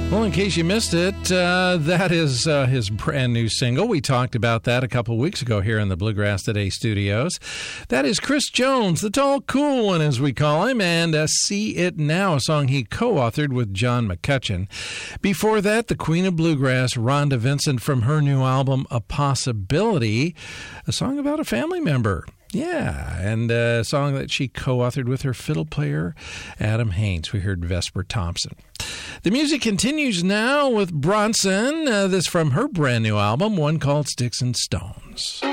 Well, in case you missed it, that is his brand new single. We talked about that a couple weeks ago here in the Bluegrass Today studios. That is Chris Jones, the tall, cool one, as we call him, and See It Now, a song he co-authored with John McCutcheon. Before that, the Queen of Bluegrass, Rhonda Vincent, from her new album, A Possibility, a song about a family member. Yeah, and a song that she co-authored with her fiddle player, Adam Haynes. We heard Vesper Thompson. The music continues now with Bronson. This from her brand new album, one called Sticks and Stones.